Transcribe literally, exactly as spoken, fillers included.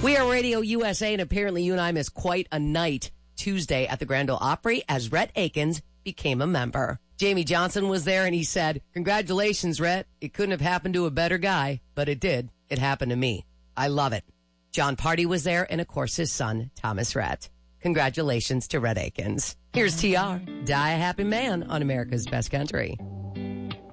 We are Radio U S A, and apparently you and I missed quite a night Tuesday at the Grand Ole Opry as Rhett Akins became a member. Jamie Johnson was there, and he said, "Congratulations, Rhett. It couldn't have happened to a better guy, but it did. It happened to me. I love it." John Party was there, and of course his son, Thomas Rhett. Congratulations to Rhett Akins. Here's T R, Die a Happy Man on America's Best Country.